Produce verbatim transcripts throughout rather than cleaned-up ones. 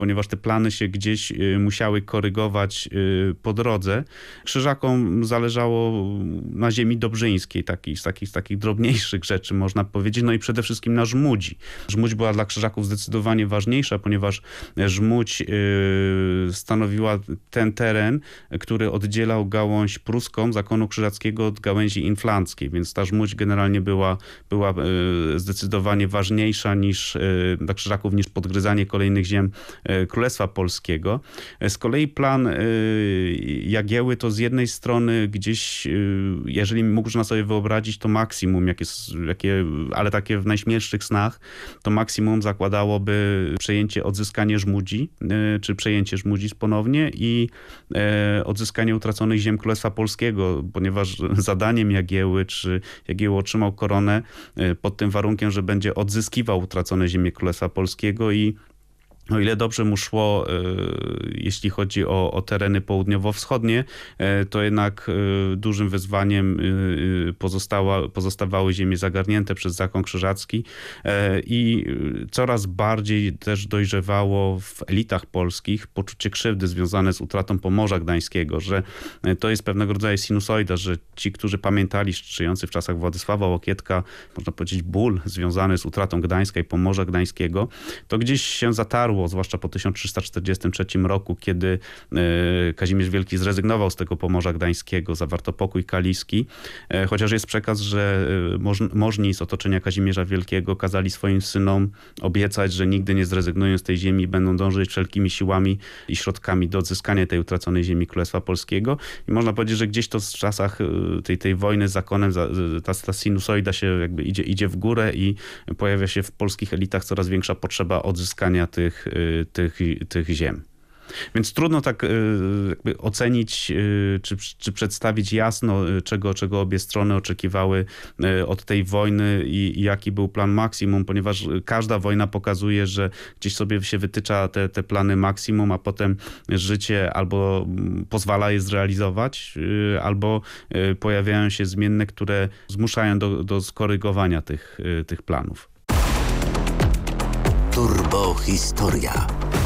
ponieważ te plany się gdzieś musiały korygować po drodze. Krzyżakom zależało na ziemi dobrzyńskiej, takich, z, takich, z takich drobniejszych rzeczy można powiedzieć, no i przede wszystkim na Żmudzi. Żmudź była dla Krzyżaków zdecydowanie ważniejsza, ponieważ Żmudź stanowiła ten teren, który oddzielał gałąź pruską zakonu krzyżackiego od gałęzi inflanckiej, więc ta Żmudź generalnie była, była zdecydowanie ważniejsza niż dla Krzyżaków niż podgryzanie kolejnych ziem Królestwa Polskiego. Z kolei plan Jagieły to z jednej strony gdzieś, jeżeli można sobie wyobrazić, to maksimum, jakie, jakie, ale takie w najśmielszych snach, to maksimum zakładałoby przejęcie, odzyskanie Żmudzi, czy przejęcie Żmudzi ponownie i odzyskanie utraconych ziem Królestwa Polskiego, ponieważ zadaniem Jagieły, czy Jagiełło otrzymał koronę pod tym warunkiem, że będzie odzyskiwał utracone ziemie Królestwa Polskiego i o ile dobrze mu szło, jeśli chodzi o, o tereny południowo-wschodnie, to jednak dużym wyzwaniem pozostała, pozostawały ziemie zagarnięte przez zakon krzyżacki i coraz bardziej też dojrzewało w elitach polskich poczucie krzywdy związane z utratą Pomorza Gdańskiego, że to jest pewnego rodzaju sinusoida, że ci, którzy pamiętali, żyjący w czasach Władysława Łokietka, można powiedzieć ból związany z utratą Gdańska i Pomorza Gdańskiego, to gdzieś się zatarło, zwłaszcza po tysiąc trzysta czterdziestym trzecim roku, kiedy Kazimierz Wielki zrezygnował z tego Pomorza Gdańskiego, zawarto pokój kaliski, chociaż jest przekaz, że możni z otoczenia Kazimierza Wielkiego kazali swoim synom obiecać, że nigdy nie zrezygnują z tej ziemi i będą dążyć wszelkimi siłami i środkami do odzyskania tej utraconej ziemi Królestwa Polskiego. I można powiedzieć, że gdzieś to w czasach tej, tej wojny z zakonem ta, ta sinusoida się jakby idzie, idzie w górę i pojawia się w polskich elitach coraz większa potrzeba odzyskania tych Tych, tych ziem. Więc trudno tak jakby ocenić czy, czy przedstawić jasno, czego, czego obie strony oczekiwały od tej wojny i, i jaki był plan maksimum, ponieważ każda wojna pokazuje, że gdzieś sobie się wytycza te, te plany maksimum, a potem życie albo pozwala je zrealizować, albo pojawiają się zmienne, które zmuszają do, do skorygowania tych, tych planów. Turbo Historia.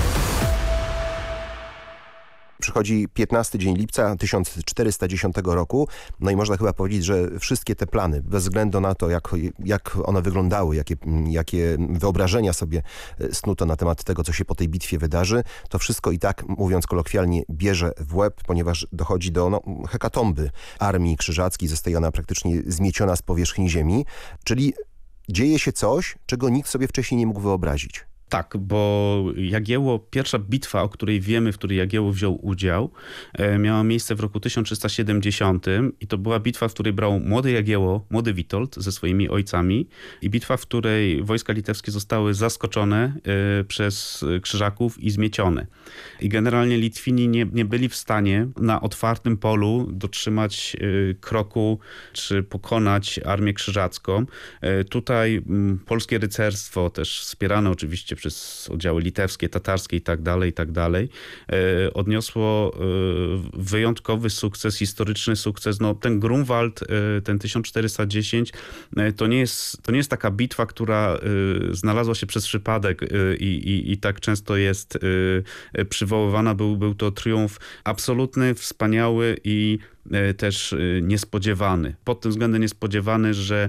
Przychodzi piętnasty dzień lipca tysiąc czterysta dziesiątego roku, no i można chyba powiedzieć, że wszystkie te plany, bez względu na to, jak, jak one wyglądały, jakie, jakie wyobrażenia sobie snuto na temat tego, co się po tej bitwie wydarzy, to wszystko i tak, mówiąc kolokwialnie, bierze w łeb, ponieważ dochodzi do no, hekatomby armii krzyżackiej, zostaje ona praktycznie zmieciona z powierzchni ziemi, czyli dzieje się coś, czego nikt sobie wcześniej nie mógł wyobrazić. Tak, bo Jagiełło, pierwsza bitwa, o której wiemy, w której Jagiełło wziął udział, miała miejsce w roku tysiąc trzysta siedemdziesiątym i to była bitwa, w której brał młody Jagiełło, młody Witold ze swoimi ojcami i bitwa, w której wojska litewskie zostały zaskoczone przez Krzyżaków i zmiecione. I generalnie Litwini nie, nie byli w stanie na otwartym polu dotrzymać kroku czy pokonać armię krzyżacką. Tutaj polskie rycerstwo, też wspierane oczywiście przez oddziały litewskie, tatarskie i tak dalej, i tak dalej, odniosło wyjątkowy sukces, historyczny sukces. No, ten Grunwald, ten tysiąc czterysta dziesięć, to nie jest, to nie jest taka bitwa, która znalazła się przez przypadek i, i, i tak często jest przywoływana. Był, był to triumf absolutny, wspaniały i też niespodziewany. Pod tym względem niespodziewany, że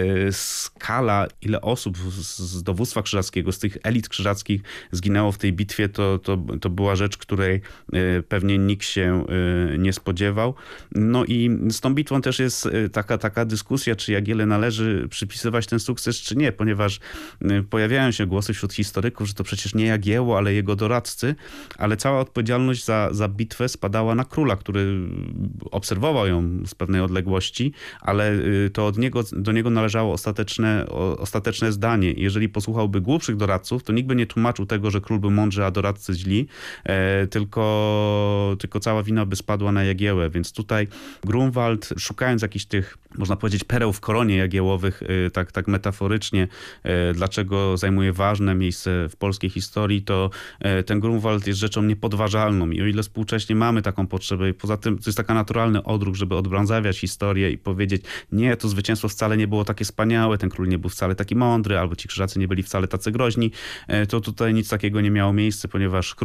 skala, ile osób z dowództwa krzyżackiego, z tych elit krzyżackich zginęło w tej bitwie, to, to, to była rzecz, której pewnie nikt się nie spodziewał. No i z tą bitwą też jest taka, taka dyskusja, czy Jagiele należy przypisywać ten sukces, czy nie, ponieważ pojawiają się głosy wśród historyków, że to przecież nie Jagiełło, ale jego doradcy, ale cała odpowiedzialność za, za bitwę spadała na króla, który obserwował ją z pewnej odległości, ale to od niego, do niego należało ostateczne, ostateczne zdanie. Jeżeli posłuchałby głupszych doradców, to nikt by nie tłumaczył tego, że król był mądry, a doradcy źli, e, tylko, tylko cała wina by spadła na Jagiełłę. Więc tutaj Grunwald, szukając jakichś tych, można powiedzieć, pereł w koronie jagiełłowych, e, tak, tak metaforycznie, e, dlaczego zajmuje ważne miejsce w polskiej historii, to e, ten Grunwald jest rzeczą niepodważalną i o ile współcześnie mamy taką potrzebę, poza tym to jest taka naturalna specjalny odruch, żeby odbrązawiać historię i powiedzieć, nie, to zwycięstwo wcale nie było takie wspaniałe, ten król nie był wcale taki mądry, albo ci krzyżacy nie byli wcale tacy groźni, to tutaj nic takiego nie miało miejsca, ponieważ